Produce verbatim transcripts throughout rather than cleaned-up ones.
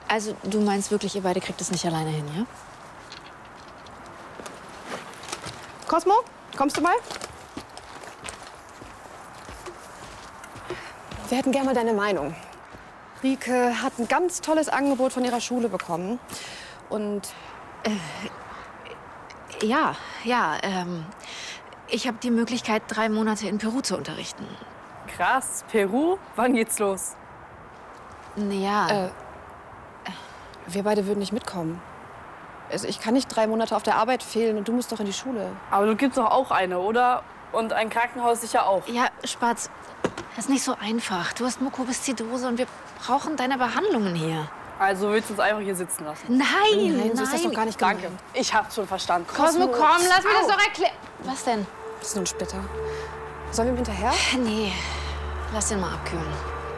Also, du meinst wirklich, ihr beide kriegt es nicht alleine hin, ja? Cosmo, kommst du mal? Wir hätten gerne mal deine Meinung. Rike hat ein ganz tolles Angebot von ihrer Schule bekommen. Und äh, ja, ja, ähm, ich habe die Möglichkeit, drei Monate in Peru zu unterrichten. Krass, Peru? Wann geht's los? Naja. Äh, wir beide würden nicht mitkommen. Also ich kann nicht drei Monate auf der Arbeit fehlen und du musst doch in die Schule. Aber du gibst doch auch eine, oder? Und ein Krankenhaus sicher auch. Ja, Spatz, das ist nicht so einfach. Du hast Mukoviszidose und wir brauchen deine Behandlungen hier. Also willst du uns einfach hier sitzen lassen? Nein, nein, nein. so ist das doch gar nicht Danke, gemeint. ich hab's schon verstanden. Cosmo, komm, lass mir das Au. doch erklären. Was denn? Das ist nur ein Splitter. Sollen wir ihm hinterher? Nee, lass den mal abkühlen.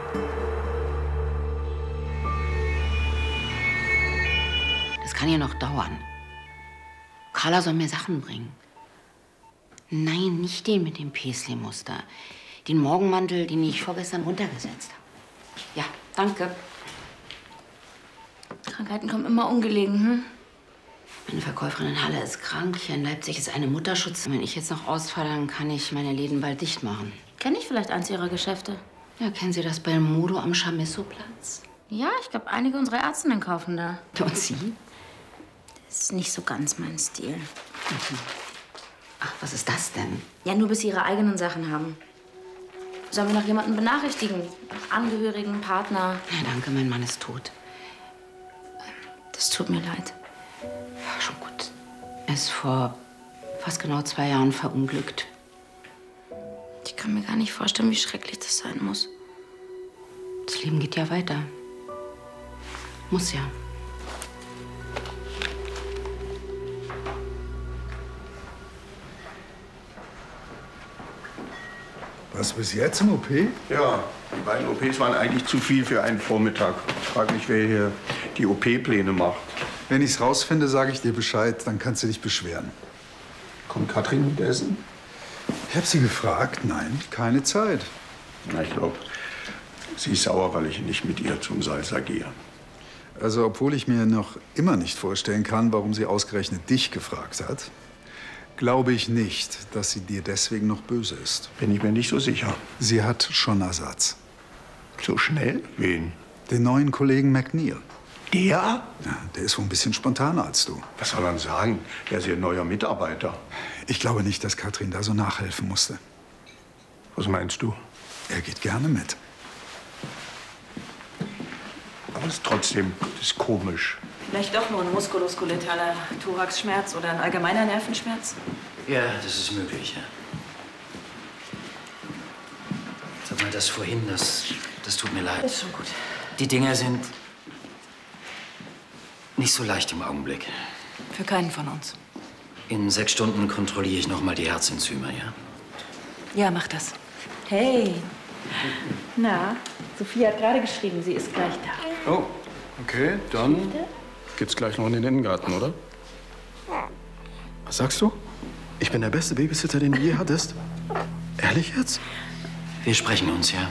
Das kann ja noch dauern. Carla soll mir Sachen bringen. Nein, nicht den mit dem Paisley-Muster. Den Morgenmantel, den ich vorgestern runtergesetzt habe. Ja, danke. Krankheiten kommen immer ungelegen, hm? Meine Verkäuferin in Halle ist krank. Hier in Leipzig ist eine Mutterschutz. Wenn ich jetzt noch ausfalle, dann kann ich meine Läden bald dicht machen. Kenn ich vielleicht eins Ihrer Geschäfte? Ja, kennen Sie das Belmodo am Chamisso-Platz? Ja, ich glaube, einige unserer Ärztinnen kaufen da. Und Sie? Das ist nicht so ganz mein Stil. Mhm. Ach, was ist das denn? Ja, nur bis Sie Ihre eigenen Sachen haben. Sollen wir noch jemanden benachrichtigen? Angehörigen, Partner? Ja, danke, mein Mann ist tot. Das tut mir leid. Ja, schon gut. Er ist vor fast genau zwei Jahren verunglückt. Ich kann mir gar nicht vorstellen, wie schrecklich das sein muss. Das Leben geht ja weiter. Muss ja. Was, bis jetzt im O P? Ja, die beiden O Ps waren eigentlich zu viel für einen Vormittag. Ich frage mich, wer hier die O P-Pläne macht. Wenn ich's rausfinde, sage ich dir Bescheid, dann kannst du dich beschweren. Kommt Katrin mit Essen? Ich habe sie gefragt, nein, keine Zeit. Na, ich glaube, sie ist sauer, weil ich nicht mit ihr zum Salsa gehe. Also, obwohl ich mir noch immer nicht vorstellen kann, warum sie ausgerechnet dich gefragt hat, glaube ich nicht, dass sie dir deswegen noch böse ist. Bin ich mir nicht so sicher. Sie hat schon Ersatz. So schnell? Wen? Den neuen Kollegen McNeil. Der? Ja, der ist wohl ein bisschen spontaner als du. Was soll man sagen? Er ist ihr neuer Mitarbeiter. Ich glaube nicht, dass Katrin da so nachhelfen musste. Was meinst du? Er geht gerne mit. Aber es ist trotzdem das ist komisch. Vielleicht doch nur ein muskuloskelettaler Thoraxschmerz oder ein allgemeiner Nervenschmerz? Ja, das ist möglich, ja. Sag mal, das vorhin, das, das tut mir leid. Ist schon gut. Die Dinger sind nicht so leicht im Augenblick. Für keinen von uns. In sechs Stunden kontrolliere ich noch mal die Herzenzyme, ja? Ja, mach das. Hey. Na, Sophie hat gerade geschrieben, sie ist gleich da. Oh, okay, dann geht's gleich noch in den Innengarten, oder? Was sagst du? Ich bin der beste Babysitter, den du je hattest? Ehrlich jetzt? Wir sprechen uns, ja?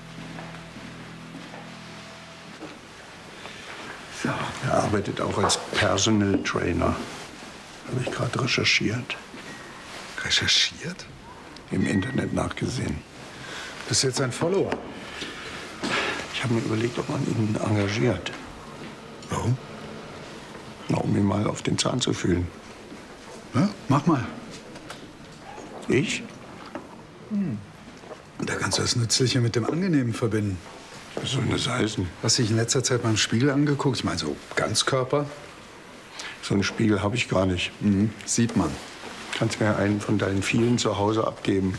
So, er arbeitet auch als Personal Trainer. Habe ich gerade recherchiert. Recherchiert? Im Internet nachgesehen. Bist jetzt ein Follower? Ich habe mir überlegt, ob man ihn engagiert. Warum? Na, um ihn mal auf den Zahn zu fühlen. Ja, mach mal. Ich? Hm. Da kannst du das Nützliche mit dem Angenehmen verbinden. Was soll das heißen? Hast du dich in letzter Zeit beim Spiegel angeguckt? Ich meine, so Ganzkörper? So einen Spiegel habe ich gar nicht. Mhm, sieht man. Kannst mir einen von deinen vielen zu Hause abgeben.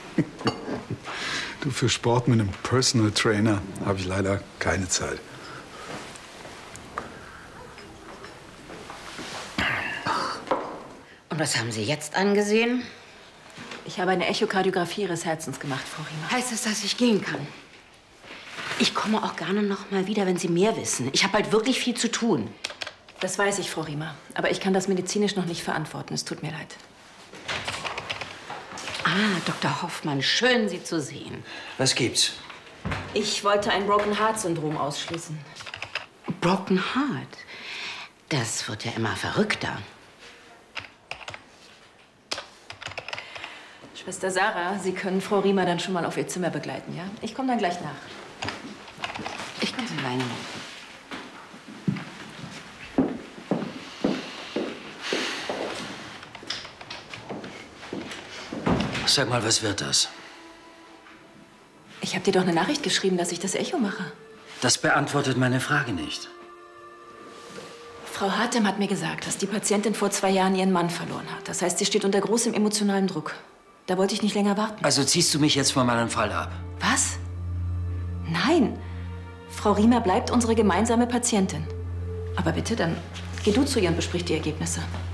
Du, für Sport mit einem Personal Trainer habe ich leider keine Zeit. Und was haben Sie jetzt angesehen? Ich habe eine Echokardiographie Ihres Herzens gemacht, Frau Riemer. Heißt das, dass ich gehen kann? Ich komme auch gerne noch mal wieder, wenn Sie mehr wissen. Ich habe halt wirklich viel zu tun. Das weiß ich, Frau Riemer. Aber ich kann das medizinisch noch nicht verantworten. Es tut mir leid. Ah, Doktor Hoffmann, schön, Sie zu sehen. Was gibt's? Ich wollte ein Broken Heart Syndrom ausschließen. Broken Heart. Das wird ja immer verrückter. Schwester Sarah, Sie können Frau Riemer dann schon mal auf ihr Zimmer begleiten, ja? Ich komme dann gleich nach. Ich komme alleine. Sag mal, was wird das? Ich habe dir doch eine Nachricht geschrieben, dass ich das Echo mache. Das beantwortet meine Frage nicht. Frau Hartem hat mir gesagt, dass die Patientin vor zwei Jahren ihren Mann verloren hat. Das heißt, sie steht unter großem emotionalem Druck. Da wollte ich nicht länger warten. Also ziehst du mich jetzt von meinem Fall ab? Was? Nein. Frau Riemer bleibt unsere gemeinsame Patientin. Aber bitte, dann geh du zu ihr und besprich die Ergebnisse.